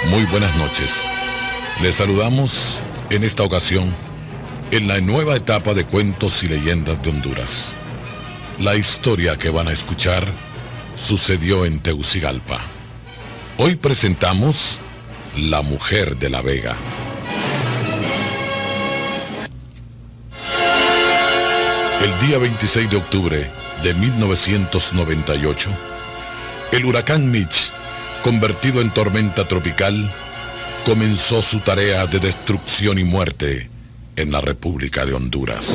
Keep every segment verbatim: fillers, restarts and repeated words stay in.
Muy buenas noches. Les saludamos en esta ocasión en la nueva etapa de cuentos y leyendas de Honduras. La historia que van a escuchar sucedió en Tegucigalpa. Hoy presentamos La Mujer de la Vega. El día veintiséis de octubre de mil novecientos noventa y ocho, el huracán Mitch, convertido en tormenta tropical, comenzó su tarea de destrucción y muerte en la República de Honduras.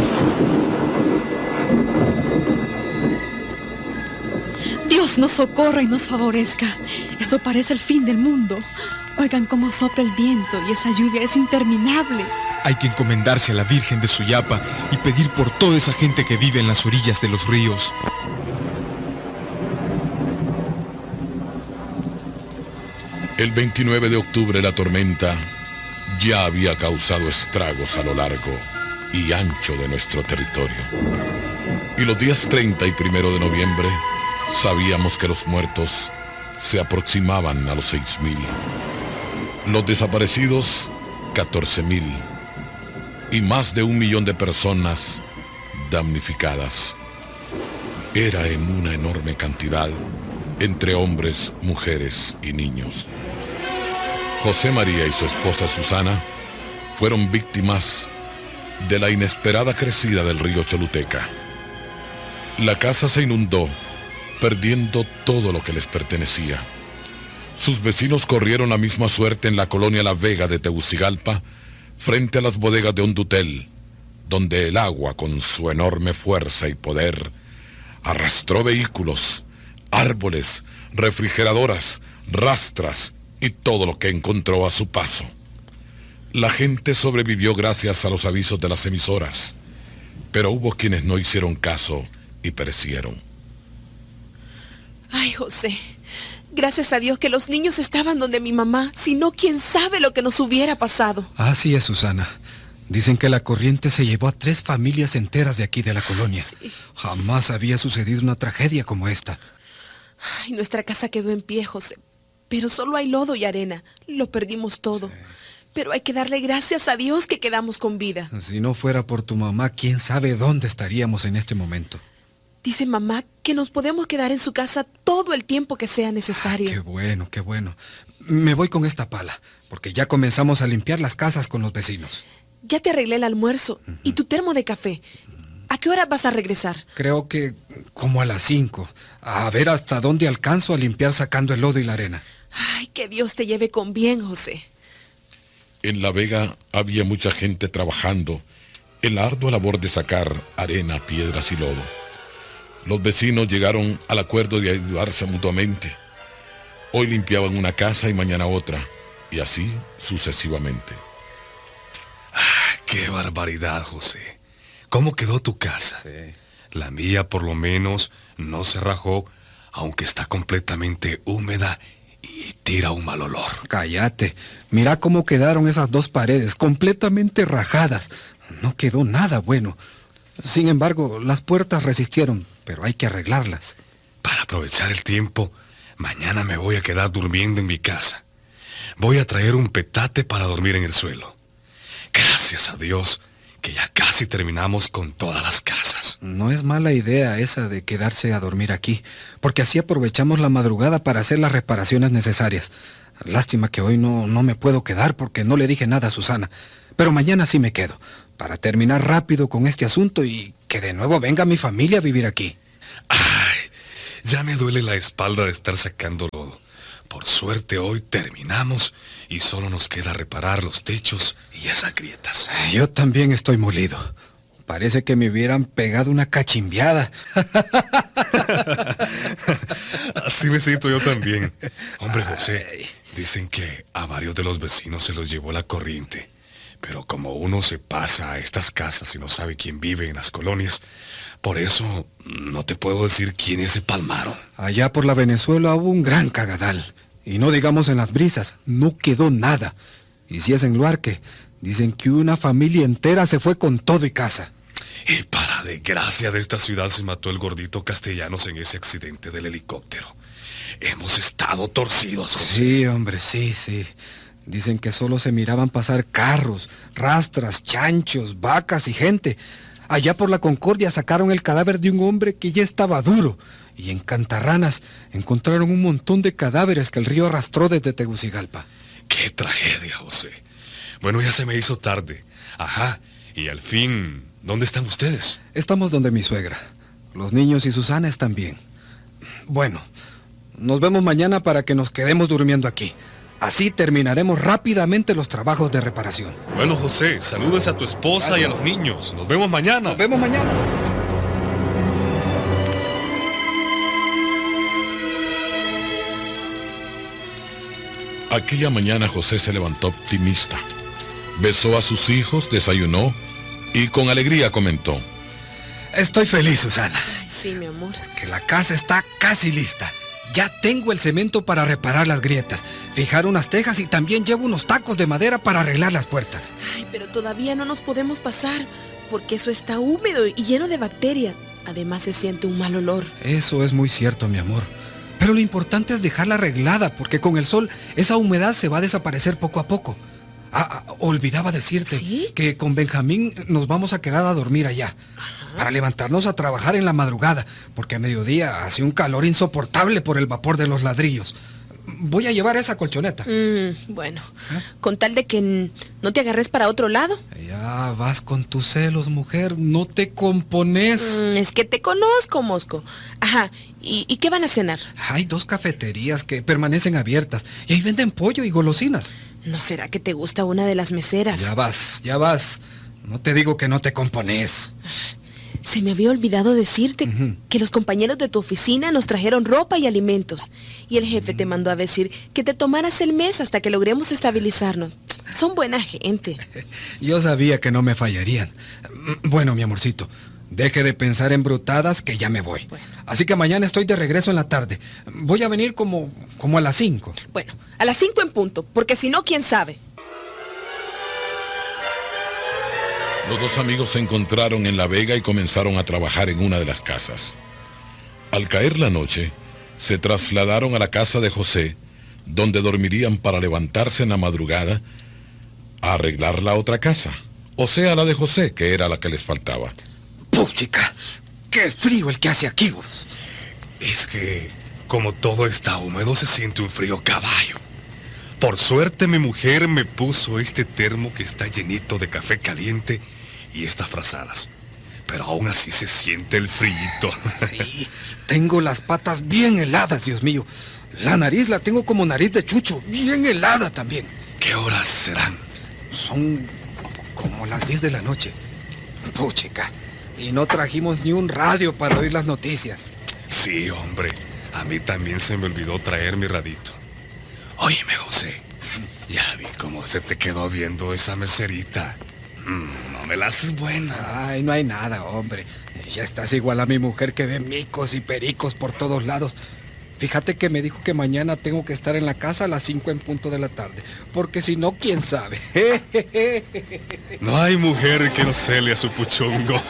Dios nos socorra y nos favorezca. Esto parece el fin del mundo. Oigan cómo sopla el viento y esa lluvia es interminable. Hay que encomendarse a la Virgen de Suyapa y pedir por toda esa gente que vive en las orillas de los ríos. El veintinueve de octubre la tormenta ya había causado estragos a lo largo y ancho de nuestro territorio. Y los días treinta y primero de noviembre sabíamos que los muertos se aproximaban a los seis mil. Los desaparecidos, catorce mil. Y más de un millón de personas damnificadas. Era en una enorme cantidad entre hombres, mujeres y niños. José María y su esposa Susana fueron víctimas de la inesperada crecida del río Choluteca. La casa se inundó, perdiendo todo lo que les pertenecía. Sus vecinos corrieron la misma suerte en la colonia La Vega de Tegucigalpa, frente a las bodegas de Hondutel, donde el agua, con su enorme fuerza y poder, arrastró vehículos, árboles, refrigeradoras, rastras y todo lo que encontró a su paso. La gente sobrevivió gracias a los avisos de las emisoras, pero hubo quienes no hicieron caso y perecieron. Ay, José, gracias a Dios que los niños estaban donde mi mamá, si no, quién sabe lo que nos hubiera pasado. Así es, Susana. Dicen que la corriente se llevó a tres familias enteras de aquí de la colonia. Sí. Jamás había sucedido una tragedia como esta. Ay, nuestra casa quedó en pie, José, pero solo hay lodo y arena. Lo perdimos todo. Sí. Pero hay que darle gracias a Dios que quedamos con vida. Si no fuera por tu mamá, quién sabe dónde estaríamos en este momento. Dice mamá que nos podemos quedar en su casa todo el tiempo que sea necesario. Ah, qué bueno, qué bueno. Me voy con esta pala, porque ya comenzamos a limpiar las casas con los vecinos. Ya te arreglé el almuerzo uh-huh. y tu termo de café. ¿A qué hora vas a regresar? Creo que como a las cinco. A ver hasta dónde alcanzo a limpiar sacando el lodo y la arena. Ay, que Dios te lleve con bien, José. En La Vega había mucha gente trabajando en la ardua labor de sacar arena, piedras y lodo. Los vecinos llegaron al acuerdo de ayudarse mutuamente. Hoy limpiaban una casa y mañana otra, y así sucesivamente. ¡Ah, qué barbaridad, José! ¿Cómo quedó tu casa? Sí. La mía, por lo menos, no se rajó, aunque está completamente húmeda y tira un mal olor. Cállate. Mira cómo quedaron esas dos paredes, completamente rajadas. No quedó nada bueno. Sin embargo, las puertas resistieron, pero hay que arreglarlas. Para aprovechar el tiempo, mañana me voy a quedar durmiendo en mi casa. Voy a traer un petate para dormir en el suelo. Gracias a Dios que ya casi terminamos con todas las casas. No es mala idea esa de quedarse a dormir aquí, porque así aprovechamos la madrugada para hacer las reparaciones necesarias. Lástima que hoy no, no me puedo quedar porque no le dije nada a Susana, pero mañana sí me quedo, para terminar rápido con este asunto y que de nuevo venga mi familia a vivir aquí. Ay, ya me duele la espalda de estar sacando lodo. Por suerte hoy terminamos y solo nos queda reparar los techos y esas grietas. Yo también estoy molido. Parece que me hubieran pegado una cachimbiada. Así me siento yo también. Hombre, José, dicen que a varios de los vecinos se los llevó la corriente. Pero como uno se pasa a estas casas y no sabe quién vive en las colonias, por eso no te puedo decir quiénes se palmaron. Allá por la Venezuela hubo un gran cagadal. Y no digamos en Las Brisas, no quedó nada. Y si es en Luarque, dicen que una familia entera se fue con todo y casa. Y para desgracia de esta ciudad se mató el gordito Castellanos en ese accidente del helicóptero. hemos estado torcidos, José. Sí, hombre, sí, sí. Dicen que solo se miraban pasar carros, rastras, chanchos, vacas y gente. Allá por la Concordia sacaron el cadáver de un hombre que ya estaba duro. Y en Cantarranas encontraron un montón de cadáveres que el río arrastró desde Tegucigalpa. ¡Qué tragedia, José! Bueno, ya se me hizo tarde. Ajá, y al fin, ¿dónde están ustedes? Estamos donde mi suegra. Los niños y Susana están bien. Bueno, nos vemos mañana para que nos quedemos durmiendo aquí. Así terminaremos rápidamente los trabajos de reparación. Bueno, José, saludos a tu esposa Gracias. Y a los niños. Nos vemos mañana. Nos vemos mañana. Aquella mañana José se levantó optimista. Besó a sus hijos, desayunó y con alegría comentó: Estoy feliz, Susana. Ay, sí, mi amor. Que la casa está casi lista. Ya tengo el cemento para reparar las grietas, fijar unas tejas y también llevo unos tacos de madera para arreglar las puertas. Ay, pero todavía no nos podemos pasar, porque eso está húmedo y lleno de bacterias. Además se siente un mal olor. Eso es muy cierto, mi amor. Pero lo importante es dejarla arreglada, porque con el sol esa humedad se va a desaparecer poco a poco. Ah, ah, olvidaba decirte ¿Sí? que con Benjamín nos vamos a quedar a dormir allá. Ajá. Para levantarnos a trabajar en la madrugada, porque a mediodía hace un calor insoportable por el vapor de los ladrillos. Voy a llevar esa colchoneta. Mm, bueno, ¿Eh? Con tal de que no te agarres para otro lado. Ya vas con tus celos, mujer, no te compones. Mm, es que te conozco, Mosco. Ajá, ¿Y, ¿y qué van a cenar? Hay dos cafeterías que permanecen abiertas y ahí venden pollo y golosinas. ¿No será que te gusta una de las meseras? Ya vas, ya vas. No te digo que no te compones. Se me había olvidado decirte uh-huh. que los compañeros de tu oficina nos trajeron ropa y alimentos. Y el jefe uh-huh. te mandó a decir que te tomaras el mes hasta que logremos estabilizarnos. Son buena gente. Yo sabía que no me fallarían. Bueno, mi amorcito, deje de pensar en brutadas que ya me voy. Bueno. Así que mañana estoy de regreso en la tarde. Voy a venir como, como a las cinco. Bueno, a las cinco en punto, porque si no, ¿quién sabe? Los dos amigos se encontraron en La Vega y comenzaron a trabajar en una de las casas. Al caer la noche, se trasladaron a la casa de José, donde dormirían para levantarse en la madrugada a arreglar la otra casa, o sea, la de José, que era la que les faltaba. ¡Puchica! ¡Qué frío el que hace aquí, vos! Es que, como todo está húmedo, se siente un frío caballo. Por suerte, mi mujer me puso este termo que está llenito de café caliente y estas frazadas. Pero aún así se siente el frío. Sí, tengo las patas bien heladas, Dios mío. La nariz la tengo como nariz de chucho, bien helada también. ¿Qué horas serán? Son como las diez de la noche. Puchica, y no trajimos ni un radio para oír las noticias. Sí, hombre, a mí también se me olvidó traer mi radito. Óyeme, José, ya vi cómo se te quedó viendo esa meserita. Mm, no me la haces buena. Ay, no hay nada, hombre. Ya estás igual a mi mujer que ve micos y pericos por todos lados. Fíjate que me dijo que mañana tengo que estar en la casa a las cinco en punto de la tarde. Porque si no, quién sabe. No hay mujer que no cele a su puchongo.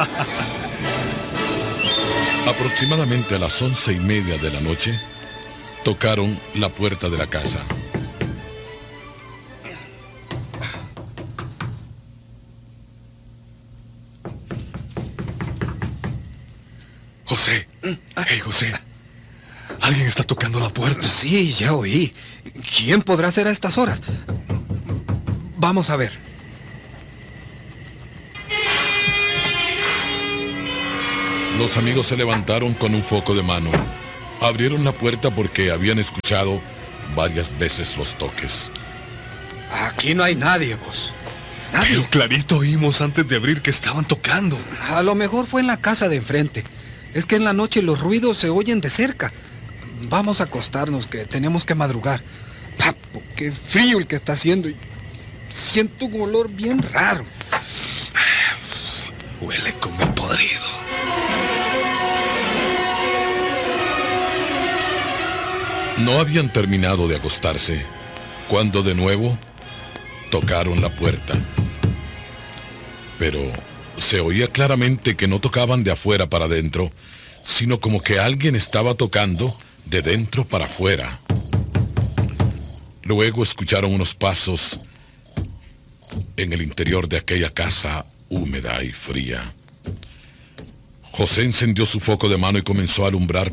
Aproximadamente a las once y media de la noche, tocaron la puerta de la casa. José, hey José, alguien está tocando la puerta. Sí, ya oí. ¿Quién podrá ser a estas horas? Vamos a ver. Los amigos se levantaron con un foco de mano. Abrieron la puerta porque habían escuchado varias veces los toques. Aquí no hay nadie, vos. Nadie. Pero clarito oímos antes de abrir que estaban tocando. A lo mejor fue en la casa de enfrente. Es que en la noche los ruidos se oyen de cerca. Vamos a acostarnos, que tenemos que madrugar. Papo, qué frío el que está haciendo. Y siento un olor bien raro. Huele como podrido. No habían terminado de acostarse cuando de nuevo tocaron la puerta. Pero se oía claramente que no tocaban de afuera para adentro, sino como que alguien estaba tocando, de dentro para afuera. Luego escucharon unos pasos en el interior de aquella casa húmeda y fría. José encendió su foco de mano y comenzó a alumbrar